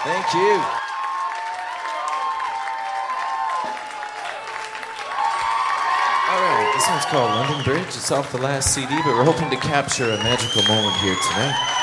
Thank you. All right, this one's called London Bridge. It's off the last CD, but we're hoping to capture a magical moment here tonight.